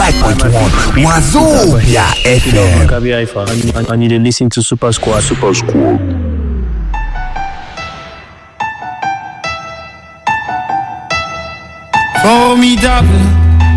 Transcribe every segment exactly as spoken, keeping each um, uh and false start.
ninety-five point one Wazobia F M. I need to listen to Super Squad. Super Squad. Formidable.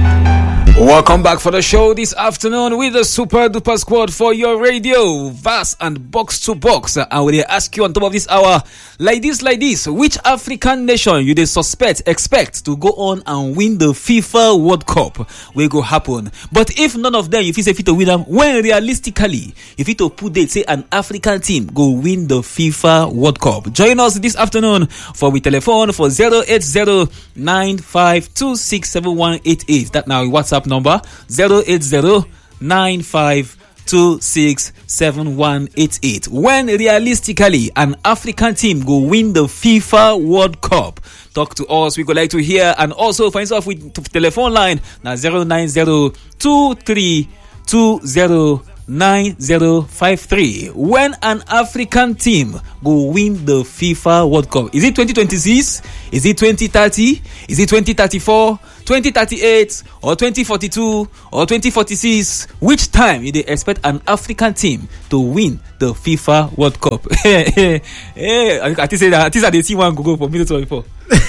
Welcome back for the show this afternoon with the Super Duper Squad for your radio, Vas and Box to Box. And we ask you on top of this hour, like this, like this, which African nation you they suspect, expect to go on and win the FIFA World Cup? Will go happen. But if none of them, if it's a fit to win them, when realistically, if it to put date, say an African team go win the FIFA World Cup. Join us this afternoon for we telephone for zero eight zero nine five two six seven one eight eight. That now WhatsApp number zero eight zero nine five two six seven one eight eight. When realistically an African team go win the FIFA World Cup, talk to us. We would like to hear, and also find us with the telephone line now zero nine zero two three two zero nine zero five three. When an African team go win the FIFA World Cup, is it twenty twenty-six? Is it twenty thirty? Is it twenty thirty-four? twenty thirty-eight or twenty forty-two or twenty forty-six? Which time you they expect an African team to win the FIFA World Cup? Hey, I think say that. I think they see one go go for minutes before.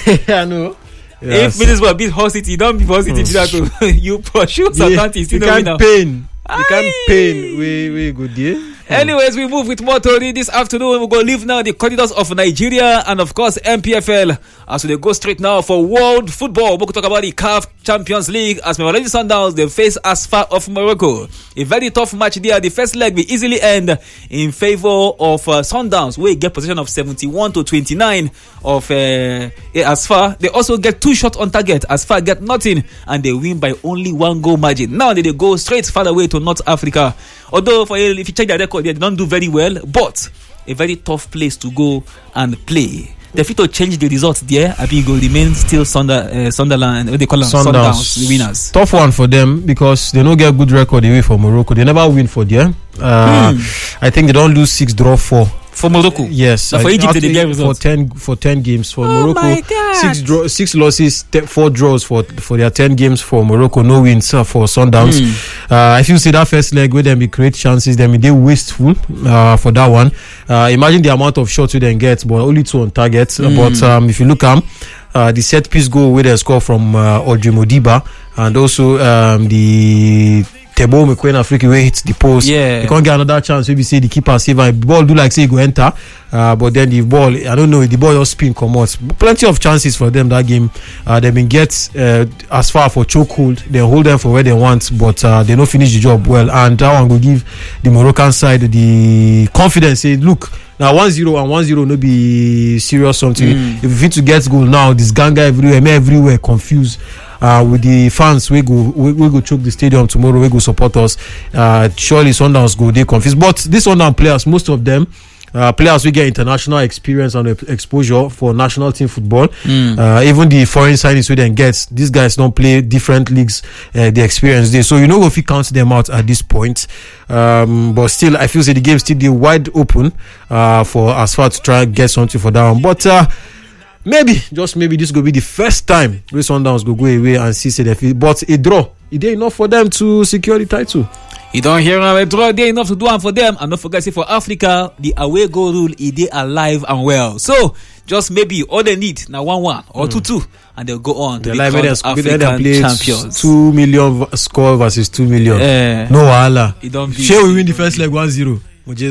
I know. Yes. If Middlesbrough beat Hull City, don't beat Hull City. Mm. You pursue Southampton. You can't pain. You can't pain. We we good there. Anyways, we move with more Tori this afternoon. We're going to leave now the corridors of Nigeria and, of course, M P F L. As we go straight now for world football, we're going to talk about the C A F Champions League. As Mamelodi Sundowns, they face Asfar of Morocco. A very tough match there. The first leg will easily end in favor of uh, Sundowns, where get possession of seventy-one to twenty-nine of uh, Asfar. They also get two shots on target. Asfar get nothing, and they win by only one goal margin. Now they, they go straight far away to North Africa. Although, for if you check their record, they don't do very well, but a very tough place to go and play. They fit to change the results there. I think it will remain still Sunder, uh, Sunderland. What they call them? Sundowns. Sundowns, the winners. Tough one for them because they don't get good record away from Morocco. They never win for them. Uh, hmm. I think they don't lose six, draw four. For Morocco, yes. But for Egypt, they get results for ten for ten games for oh Morocco. Six draw, six losses, te- four draws for for their ten games for Morocco. No wins uh, for Sundowns. Mm. Uh, if you see that first leg where them be create chances, then they wasteful uh, for that one. Uh, imagine the amount of shots we then get, but only two on target. Mm. But um, if you look at uh, the set piece goal where they score from uh, Audrey Modiba, and also um, the Tebo McQueen Africa where hits the post. Yeah. You can't get another chance. Maybe say the keeper save and the ball do like say it go enter. Uh, but then the ball, I don't know, the ball just spin come out. Plenty of chances for them that game. Uh, they been get uh, as far for chokehold. They hold them for where they want, but uh, they don't finish the job well. And that one will give the Moroccan side the confidence. Say, look, now one zero and one zero no be serious something. Mm. If you fit to get goal now, this ganga everywhere, me everywhere confused. Uh, with the fans, we go we, we go choke the stadium tomorrow. We go support us. Uh, surely Sundowns go they confused. But these Sundown players, most of them, uh, players we get international experience and exposure for national team football. Mm. Uh, even the foreign signings we then get, these guys don't play different leagues. Uh, the experience there, so you know if you count them out at this point. Um, but still, I feel say the game still be wide open uh, for as far to try and get something for that one. But. Uh, Maybe, just maybe this will be the first time Grey Sundowns go go away and see say they but a draw, is there enough for them to secure the title? You don't hear a draw, there enough to do one for them. And don't forget, say for Africa, the away goal rule is they alive and well. So just maybe all they need now one one or mm. two two, and they'll go on to become African champions. Two million score versus two million. Uh, no wahala. Shall we win the first leg one zero?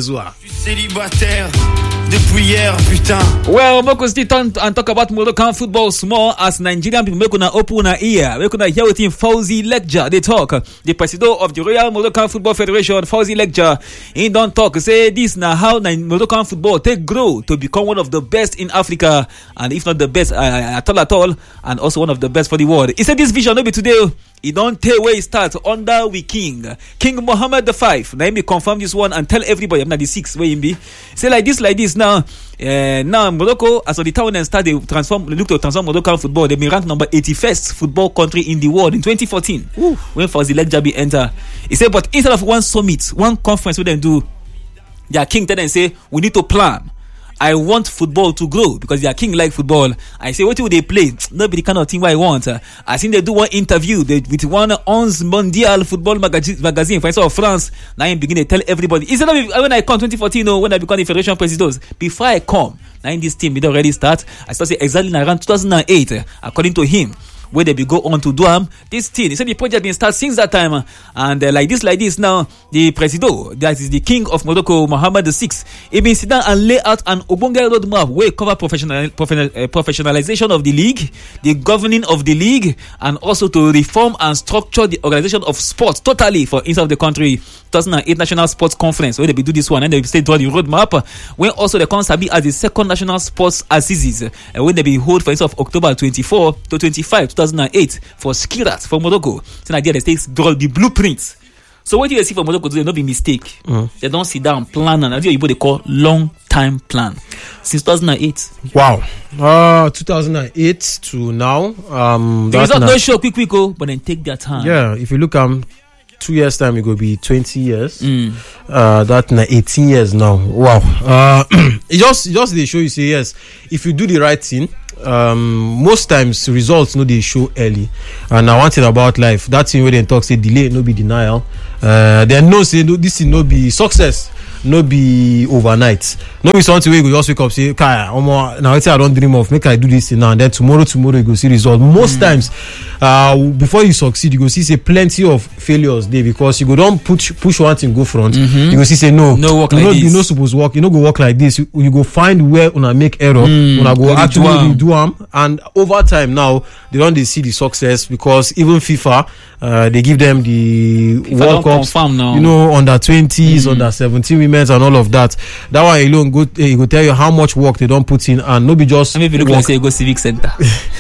Célibataire depuis hier, putain. Well, we could still turn and talk about Moroccan football small as Nigerian people make una open una ear. We could hear with him Fauzi Lekja. They talk. The president of the Royal Moroccan Football Federation, Fauzi Lekja, he don't talk. Say this now how Moroccan football take grow to become one of the best in Africa, and if not the best uh, at all at all, and also one of the best for the world. He said this vision will be today. He don't tell where he starts under we king King Mohammed the Five. Now me confirm this one and tell everybody I'm not the six where he be. Say like this, like this now. Uh, now Morocco, as of the town and start they transform, they look to transform Moroccan football. They been ranked number eighty-first football country in the world in twenty fourteen. Ooh. When Fauzi Lekja enter, he said, but instead of one summit, one conference, we then do. Their king tell them say we need to plan. I want football to grow because their king like football. I say, what will they play? Nobody kind of thing what I want. Uh, I think they do one interview they, with one Onze Mondial football magazine, magazine for instance of France. Now I begin to tell everybody. Instead of when I come twenty fourteen, or when I become the Federation President, before I come, now in this team, it already start. I start say exactly around two thousand eight, uh, according to him. Where they be go on to do um, this thing. He said the project been started since that time, uh, and uh, like this, like this now, the Presido, that is the king of Morocco, Mohammed the Sixth, he been sit down and lay out an Obonge roadmap where cover professional, professional uh, professionalization of the league, the governing of the league, and also to reform and structure the organization of sports totally for inside of the country. two thousand eight National Sports Conference where they be do this one, and they say draw the roadmap. Uh, when also the concept be as the second national sports assizes, uh, when they be hold for instance of October twenty-fourth to twenty-fifth. two thousand eight for Skirat for Morocco. So Nigeria they states draw the blueprints. So what you see for Morocco today, not be mistake. Mm. They don't sit down plan and that's what they call long time plan since two thousand eight. Wow. Uh two thousand eight to now. Um the result no show quick quick oh, but then take their time. Yeah, if you look um two years time it will be twenty years. Mm. Uh that na eighteen years now. Wow. Uh it just it just they show you say yes, if you do the right thing. Um, most times results no they show early, and I one thing about life, that thing where they talk say delay no be denial. Uh, they no say no, this thing no be success, no be overnight, no be something where you go just wake up say, "Kai, omo, now I don't dream of make I do this thing now," and then tomorrow tomorrow you go see result. Most mm. times, uh, before you succeed, you go see say plenty of failures there because you go don't push push one thing go front. Mm-hmm. You go see say no, no work you like know, this. You no supposed work, you know go work like this. You, you go find where una make error, mm. una go actually do do am, and over time now they don't they see the success because even FIFA uh, they give them the FIFA World Cups, you know, under twenties, mm-hmm. under seventeen women's and all of that. That one alone go eh, go tell you how much work they don't put in, and no be just. I mean, if you look like say you go civic center.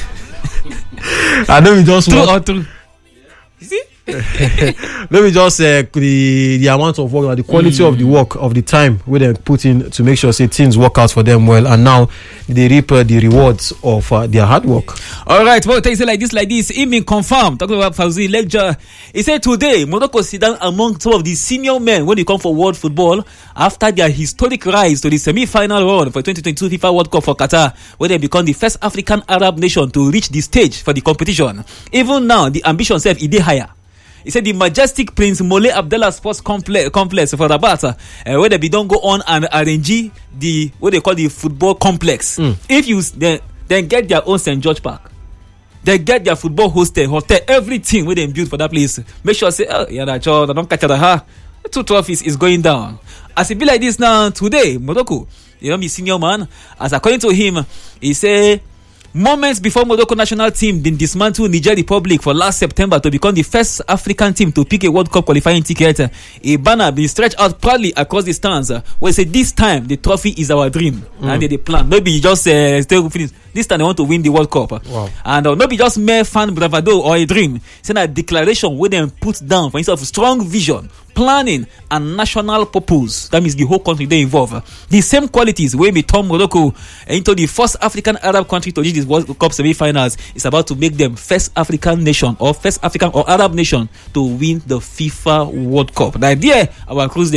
I know we just true work. or true. You see? Let me just uh, the the amount of work, the quality mm. of the work of the time where they put in to make sure say things work out for them well, and now they reap uh, the rewards of uh, their hard work. All right, well, take it like this, like this. It been confirmed. Talking about Fauzi lecture, he said today Morocco sit down among some of the senior men when they come for world football after their historic rise to the semi-final round for twenty twenty-two FIFA World Cup for Qatar, where they become the first African Arab nation to reach the stage for the competition. Even now, the ambition self is higher. He said the majestic Prince Moulay Abdallah Sports Complex, complex for Rabat, uh, where they be don't go on and arrange the what they call the football complex. Mm. If you then, then get their own Saint George Park, they get their football hostel, hotel, everything where they build for that place. Make sure say, oh yeah, that child, I don't catch that. Ha, two trophies is going down. As it be like this now today, Morocco, you know, be senior man. As according to him, he say. Moments before Morocco national team been dismantled Niger Republic for last September to become the first African team to pick a World Cup qualifying ticket, a banner been stretched out proudly across the stands uh, where say this time the trophy is our dream. Mm. And they, they plan. Maybe just uh, still finish. This time they want to win the World Cup. Wow. And uh, not be just mere fan bravado or a dream. It's a declaration where they put down for instance of strong vision, planning and national purpose. That means the whole country they involve. The same qualities where we turn Morocco into the first African Arab country to reach this World Cup semi-finals. It's about to make them first African nation or first African or Arab nation to win the FIFA World Cup. The idea our cruise